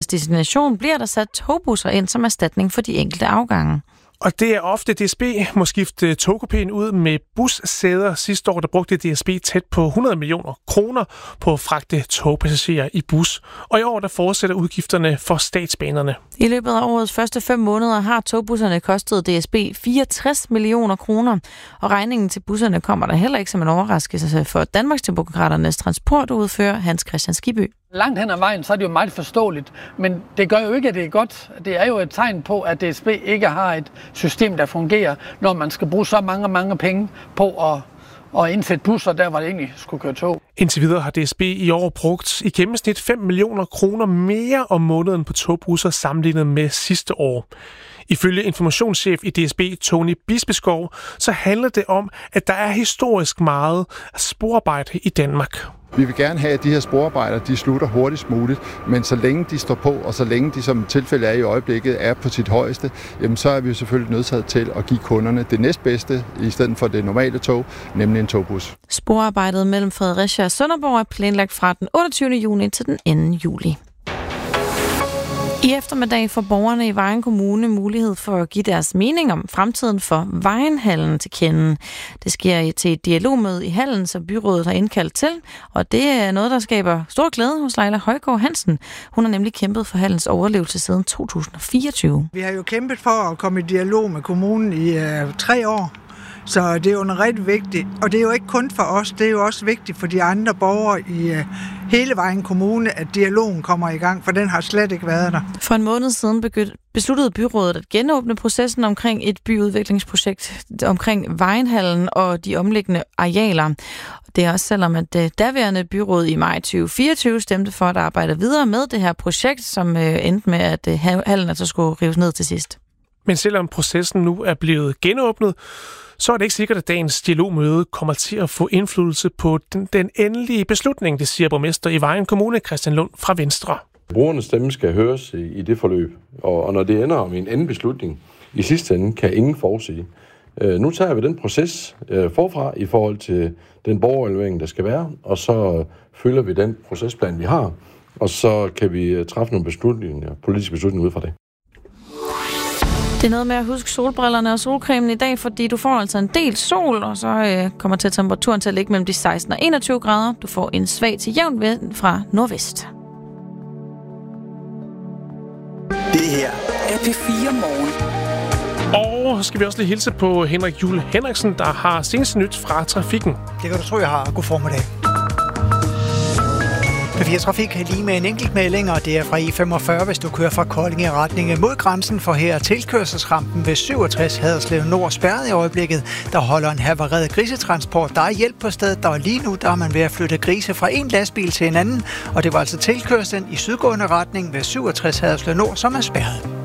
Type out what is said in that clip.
destination bliver der sat togbusser ind som erstatning for de enkelte afgange. Og det er ofte DSB må skifte togkupéen ud med bussæder. Sidste år der brugte DSB tæt på 100 millioner kroner på at fragte togpassagerer i bus. Og i år der fortsætter udgifterne for statsbanerne. I løbet af årets første 5 måneder har togbusserne kostet DSB 64 millioner kroner. Og regningen til busserne kommer der heller ikke som en overraskelse for Danmarksdemokraternes transportudfører Hans Kristian Skibby. Langt hen ad vejen, så er det jo meget forståeligt, men det gør jo ikke, at det er godt. Det er jo et tegn på, at DSB ikke har et system, der fungerer, når man skal bruge så mange penge på at indsætte busser der, hvor det egentlig skulle køre tog. Indtil videre har DSB i år brugt i gennemsnit 5 millioner kroner mere om måneden på togbusser sammenlignet med sidste år. Ifølge informationschef i DSB, Tony Bispeskov, så handler det om, at der er historisk meget sporarbejde i Danmark. Vi vil gerne have, at de her sporarbejder, de slutter hurtigst muligt, men så længe de står på, og så længe de som tilfælde er i øjeblikket, er på sit højeste, jamen så er vi jo selvfølgelig nødsaget til at give kunderne det næstbedste, i stedet for det normale tog, nemlig en togbus. Sporarbejdet mellem Fredericia og Sønderborg er planlagt fra den 28. juni til den 2. juli. I eftermiddag får borgerne i Vejen Kommune mulighed for at give deres mening om fremtiden for Vejenhallen til kende. Det sker til et dialogmøde i hallen, som byrådet har indkaldt til, og det er noget, der skaber stor glæde hos Leila Højgaard Hansen. Hun har nemlig kæmpet for hallens overlevelse siden 2024. Vi har jo kæmpet for at komme i dialog med kommunen i 3 år. Så det er jo rigtig vigtigt, og det er jo ikke kun for os, det er jo også vigtigt for de andre borgere i hele Vejen Kommune, at dialogen kommer i gang, for den har slet ikke været der. For en måned siden besluttede byrådet at genåbne processen omkring et byudviklingsprojekt omkring Vejenhallen og de omliggende arealer. Det er også selvom, at daværende byråd i maj 2024 stemte for at arbejde videre med det her projekt, som endte med, at hallen altså skulle rives ned til sidst. Men selvom processen nu er blevet genåbnet, så er det ikke sikkert, at dagens dialogmøde kommer til at få indflydelse på den endelige beslutning, det siger borgmester i Vejen Kommune, Christian Lund fra Venstre. Brugernes stemme skal høres i det forløb, og når det ender om en anden beslutning, i sidste ende kan ingen forudsige. Nu tager vi den proces forfra i forhold til den borgerevaluering, der skal være, og så følger vi den procesplan, vi har, og så kan vi træffe nogle politiske beslutninger ud fra det. Det er noget med at huske solbrillerne og solcremen i dag, fordi du får altså en del sol, og så kommer til temperaturen til at ligge mellem de 16 og 21 grader. Du får en svag til jævn vind fra nordvest. Det her er P4 Morgen. Og så skal vi også lige hilse på Henrik Juhl Henriksen, der har seneste nyt fra trafikken. Det kan du tro, jeg har. God formiddag. P4 Trafik lige med en enkelt melding, og det er fra I45, hvis du kører fra Kolding i retning mod grænsen, for her tilkørselsrampen ved 67 Haderslev Nord spærret i øjeblikket. Der holder en havareret grisetransport. Der er hjælp på stedet, og lige nu der er man ved at flytte grise fra en lastbil til en anden, og det var altså tilkørslen i sydgående retning ved 67 Haderslev Nord, som er spærret.